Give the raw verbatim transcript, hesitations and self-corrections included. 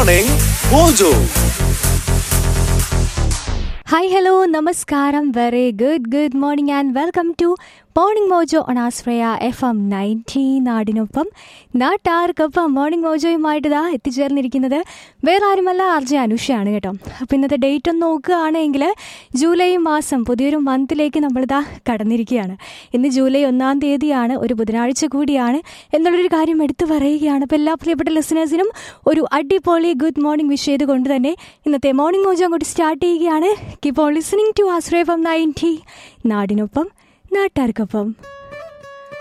Morning Mojo. Hi, hello, namaskaram, very good, good morning and welcome to Morning Mojo on Aspraya F M ninety നാടിനൊപ്പം നാട്ടാർക്കൊപ്പം morning മോജോയുമായിട്ട് ഇതാ എത്തിച്ചേർന്നിരിക്കുന്നത് വേറെ ആരുമല്ല R J അനുഷയാണ് കേട്ടോ. അപ്പോൾ ഇന്നത്തെ ഡേറ്റ് ഒന്ന് നോക്കുകയാണെങ്കിൽ ജൂലൈ മാസം പുതിയൊരു മന്തിലേക്ക് നമ്മളിതാ കടന്നിരിക്കുകയാണ്. ഇന്ന് ജൂലൈ ഒന്നാം തീയതിയാണ്, ഒരു ബുധനാഴ്ച കൂടിയാണ് എന്നുള്ളൊരു കാര്യം എടുത്തു പറയുകയാണ്. അപ്പോൾ എല്ലാ പ്രിയപ്പെട്ട ലിസണേഴ്സിനും ഒരു അടിപൊളി ഗുഡ് മോർണിംഗ് വിഷ് ചെയ്തുകൊണ്ട് തന്നെ ഇന്നത്തെ മോർണിംഗ് മോജോ അങ്ങോട്ട് സ്റ്റാർട്ട് ചെയ്യുകയാണ്. Keep on listening to ആസ്പ്രയ F M ninety നാടിനൊപ്പം നാട്ടാർക്കൊപ്പം.